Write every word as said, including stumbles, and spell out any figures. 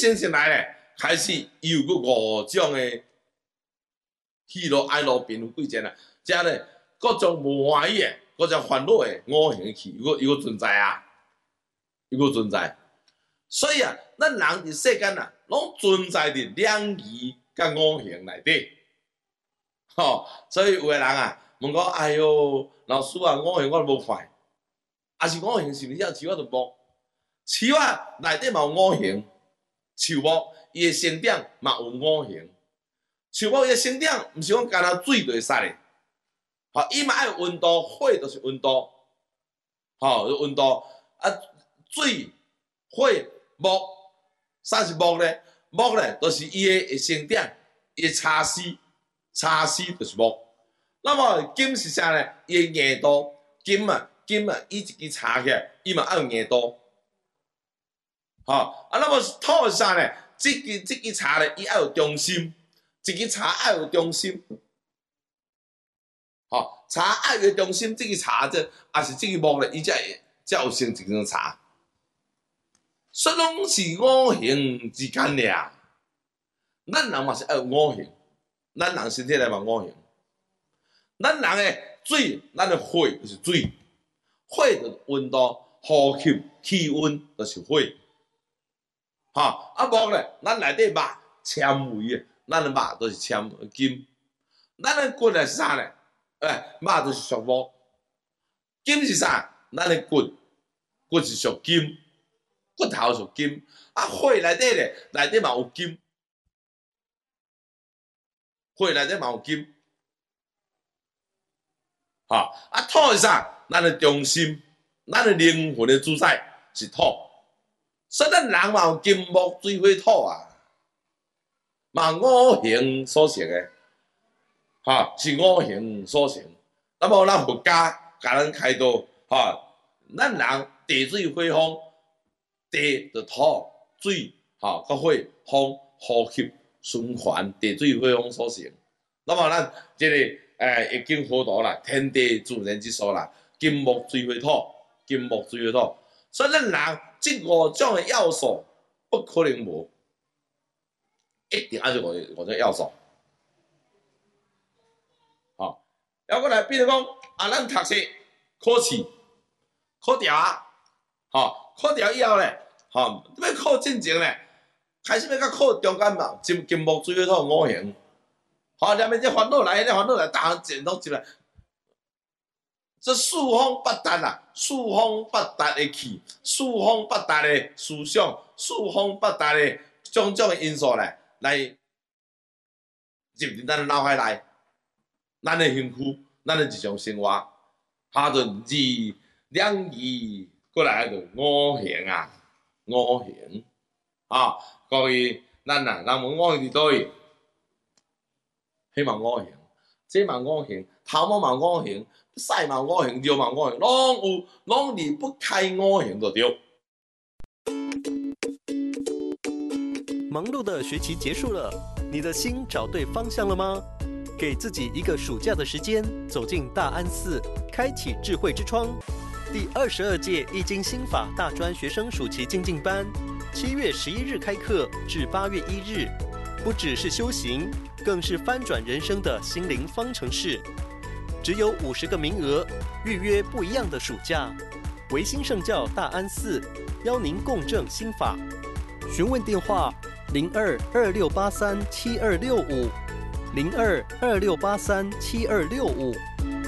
生下来咧，开始有个五种的喜怒哀乐贫富贵贱啊，即咧各种无欢喜的，各种烦恼的五行气，有个有个存在啊，有个存在。所以啊，咱人伫世间啊，拢存在伫两仪甲五行内底。吼、哦，所以有个人啊，问讲，哎哟，老师啊，五行我都无快，啊是五行是毋是只树我都无？树啊内底嘛有五行，树木伊的生长嘛有五行。树木伊的生长，毋是讲干那水就会使的，吼，伊嘛爱有温度，火就是温度，吼、有温度啊，水、火、木，啥是木咧？木咧，就是伊的会生长，伊的茶丝，茶丝就是木。那么金是啥咧？伊的硬度，金啊，金啊，伊一支茶起来，伊嘛爱有硬度，吼、啊，那么土是啥咧？即支即支茶咧，伊爱有中心。一支茶爱有中心，吼、哦，茶爱有中心，这个茶这也是这个木咧，伊才会才有成一根茶。所以拢是五行之间俩。咱人嘛是爱有五行，咱人身体内嘛五行。咱人诶水，咱诶火就是水，火就是温度，呼吸气温就是火。吼、哦，啊木咧，咱内底肉纤维诶。咱的肉都是纤金，咱的骨是啥咧？哎，肉都是属木，金是啥？咱的骨，骨是属金，骨头属金。啊，火内底咧，内底嘛有金，火内底嘛有金。吼、哦，啊，土是啥？咱的中心，咱的灵魂的主宰是土，所以咱人嘛有金木水火土啊。嘛五行所成的，哈是五行所成。那么咱佛家甲咱开导，哈，咱人地水火风，地就土，水哈甲火风呼吸循环，地水火风所成。那么咱即、這个诶易经佛道啦，天地自然之说啦，金木水火土，金木水火土。所以咱人即五种的要素不可能无。一定按照我我这要素，好，要过来，比如讲啊，咱读册考试考调啊，好，考调以后咧，好，要考进前咧，开始要甲考中间嘛，金金木水火土五行，好，下面这烦恼来，这烦恼来，大行全都进来，这四方八达啊，四方八达的气，四方八达的思想，四方八达的种种的因素咧。来入进咱的脑海内，咱的兴趣，咱的日常生活，下顿二两二过来就五行啊，五行啊，各位咱啊，人问五行伫倒位，迄嘛五行，这嘛五行，头毛嘛五行，屎嘛五行，尿嘛五行，拢有，拢离不开五行就对。 忙碌的学期结束了，你的心找对方向了吗？给自己一个暑假的时间，走进大安寺，开启智慧之窗。第二十二届易经心法大专学生暑期精进班，七月十一日开课至八月一日，不只是修行，更是翻转人生的心灵方程式。只有五十个名额，预约不一样的暑假。维新圣教大安寺邀您共振心法，询问电话。零二二六八三七二六五，零二二六八三七二六五。